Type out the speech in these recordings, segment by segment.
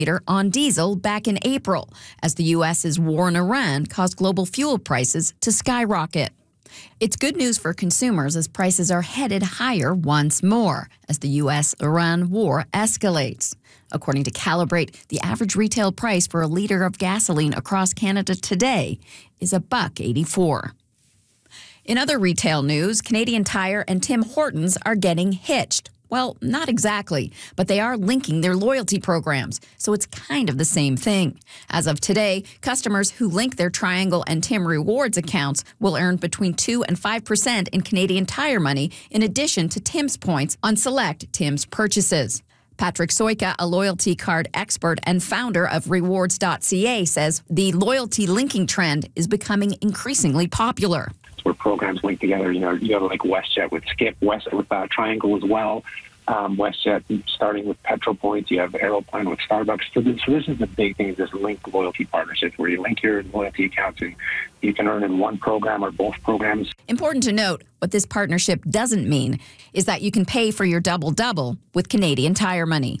on diesel back in April, as the U.S.'s war in Iran caused global fuel prices to skyrocket. It's good news for consumers as prices are headed higher once more as the U.S.-Iran war escalates. According to Calibrate, the average retail price for a liter of gasoline across Canada today is $1.84. In other retail news, Canadian Tire and Tim Hortons are getting hitched. Well, not exactly, but they are linking their loyalty programs, so it's kind of the same thing. As of today, customers who link their Triangle and Tim Rewards accounts will earn between 2 and 5% in Canadian Tire money in addition to Tim's points on select Tim's purchases. Patrick Soika, a loyalty card expert and founder of Rewards.ca, says the loyalty linking trend is becoming increasingly popular. Where programs link together, you have like WestJet with Skip, WestJet with Triangle as well. WestJet starting with Petro Points. You have Aeroplan with Starbucks. So this is the big thing: is this linked loyalty partnership where you link your loyalty accounts and you can earn in one program or both programs. Important to note, what this partnership doesn't mean is that you can pay for your double-double with Canadian Tire money.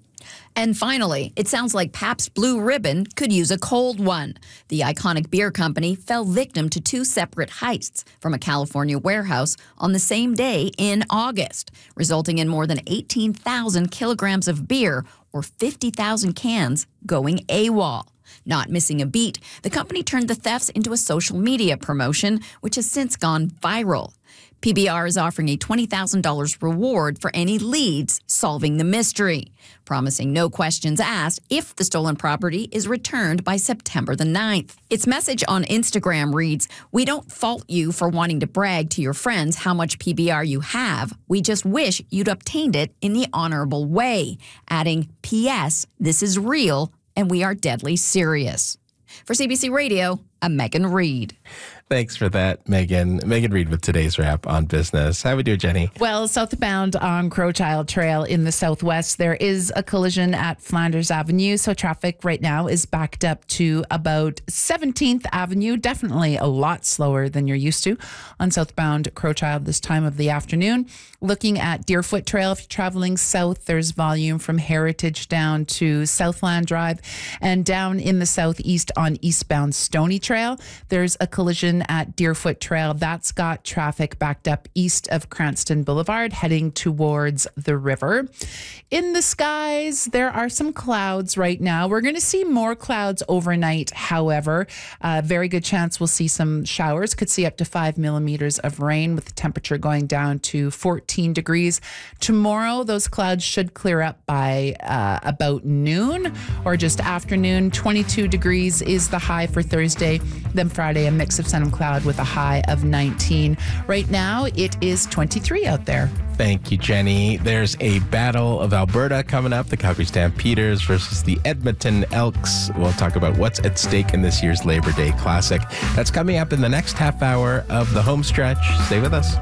And finally, it sounds like Pabst Blue Ribbon could use a cold one. The iconic beer company fell victim to 2 separate heists from a California warehouse on the same day in August, resulting in more than 18,000 kilograms of beer or 50,000 cans going AWOL. Not missing a beat, the company turned the thefts into a social media promotion, which has since gone viral. PBR is offering a $20,000 reward for any leads solving the mystery, promising no questions asked if the stolen property is returned by September the 9th. Its message on Instagram reads, "We don't fault you for wanting to brag to your friends how much PBR you have. We just wish you'd obtained it in the honorable way," adding, "P.S. This is real and we are deadly serious." For CBC Radio, I'm Megan Reed. Thanks for that, Megan. Megan Reed with today's wrap on business. How we do, Jenny? Well, southbound on Crowchild Trail in the southwest, there is a collision at Flanders Avenue. So traffic right now is backed up to about 17th Avenue. Definitely a lot slower than you're used to on southbound Crowchild this time of the afternoon. Looking at Deerfoot Trail, if you're traveling south, there's volume from Heritage down to Southland Drive. And down in the southeast on eastbound Stony Trail, there's a collision at Deerfoot Trail. That's got traffic backed up east of Cranston Boulevard heading towards the river. In the skies, there are some clouds right now. We're going to see more clouds overnight, however. Very good chance we'll see some showers. Could see up to 5 millimeters of rain with the temperature going down to 14 degrees. Tomorrow, those clouds should clear up by about noon or just afternoon. 22 degrees is the high for Thursday. Then Friday, a mix of sun and cloud with a high of 19. Right now, it is 23 out there. Thank you, Jenny. There's a Battle of Alberta coming up, the Calgary Stampeders versus the Edmonton Elks. We'll talk about what's at stake in this year's Labor Day Classic. That's coming up in the next half hour of the home stretch. Stay with us.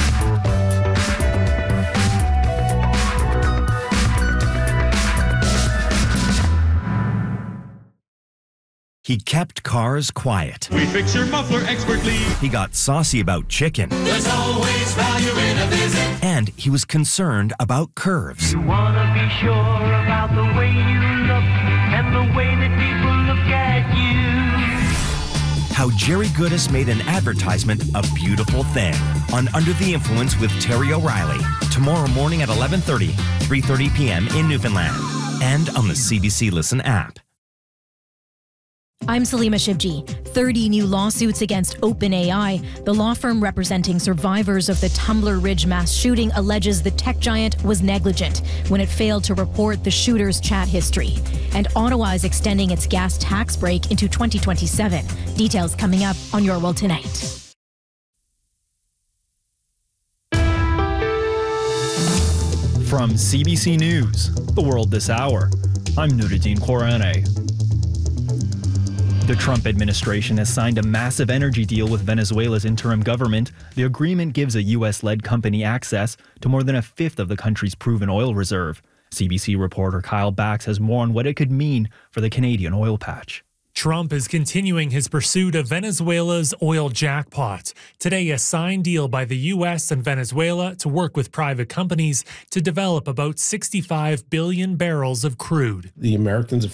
He kept cars quiet. We fix your muffler expertly. He got saucy about chicken. There's always value in a visit. And he was concerned about curves. You want to be sure about the way you look and the way that people look at you. How Jerry Goodis made an advertisement a beautiful thing on Under the Influence with Terry O'Reilly. Tomorrow morning at 11:30, 3:30 p.m. in Newfoundland. And on the CBC Listen app. I'm Salima Shivji. 30 new lawsuits against OpenAI. The law firm representing survivors of the Tumbler Ridge mass shooting alleges the tech giant was negligent when it failed to report the shooter's chat history. And Ottawa is extending its gas tax break into 2027. Details coming up on Your World Tonight. From CBC News, The World This Hour, I'm Nuruddin Korane. The Trump administration has signed a massive energy deal with Venezuela's interim government. The agreement gives a U.S.-led company access to more than a fifth of the country's proven oil reserve. CBC reporter Kyle Bax has more on what it could mean for the Canadian oil patch. Trump is continuing his pursuit of Venezuela's oil jackpot. Today, a signed deal by the U.S. and Venezuela to work with private companies to develop about 65 billion barrels of crude. The Americans have